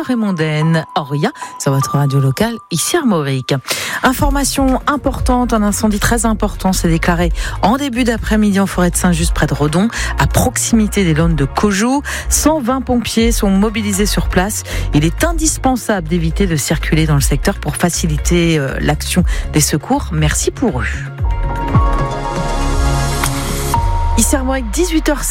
Raymondaine, Oria, sur votre radio locale, ici Armorique. Information importante, un incendie très important s'est déclaré en début d'après-midi en forêt de Saint-Just près de Redon, à proximité des Launes de Caujou. 120 pompiers sont mobilisés sur place. Il est indispensable d'éviter de circuler dans le secteur pour faciliter l'action des secours. Merci pour eux. Ici Armorique, 18h05.